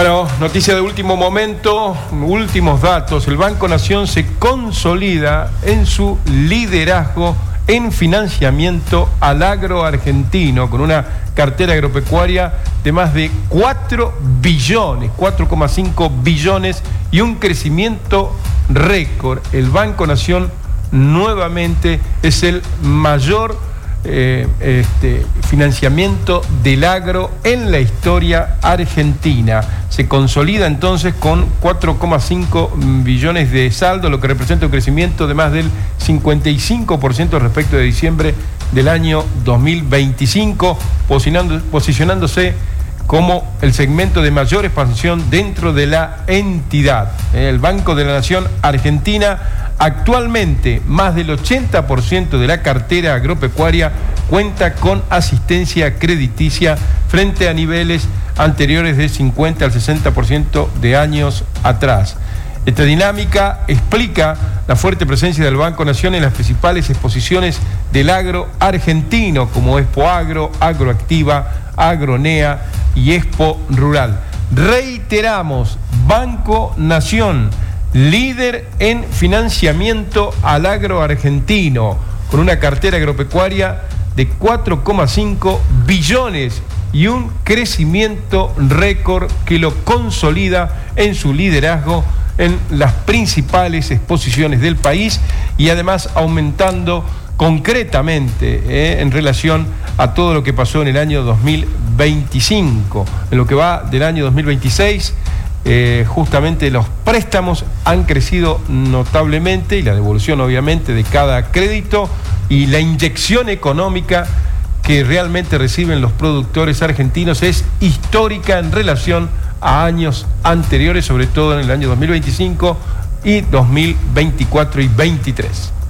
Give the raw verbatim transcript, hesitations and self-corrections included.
Bueno, noticia de último momento, últimos datos. El Banco Nación se consolida en su liderazgo en financiamiento al agro argentino, con una cartera agropecuaria de más de cuatro billones, cuatro coma cinco billones y un crecimiento récord. El Banco Nación nuevamente es el mayor Eh, este, financiamiento del agro en la historia argentina. Se consolida entonces con cuatro coma cinco billones de saldo, lo que representa un crecimiento de más del cincuenta y cinco por ciento respecto de diciembre del año dos mil veinticinco, posicionando, posicionándose como el segmento de mayor expansión dentro de la entidad. El Banco de la Nación Argentina, actualmente más del ochenta por ciento de la cartera agropecuaria cuenta con asistencia crediticia frente a niveles anteriores de cincuenta al sesenta por ciento de años atrás. Esta dinámica explica la fuerte presencia del Banco Nación en las principales exposiciones del agro argentino, como Expo Agro, Agroactiva, Agronea y Expo Rural. Reiteramos, Banco Nación, líder en financiamiento al agro argentino, con una cartera agropecuaria de cuatro coma cinco billones y un crecimiento récord que lo consolida en su liderazgo en las principales exposiciones del país y además aumentando concretamente eh, en relación a todo lo que pasó en el año dos mil veinticinco. En lo que va del año dos mil veintiséis, eh, justamente los préstamos han crecido notablemente y la devolución obviamente de cada crédito y la inyección económica que realmente reciben los productores argentinos es histórica en relación a años anteriores, sobre todo en el año dos mil veinticinco y dos mil veinticuatro y veintitrés.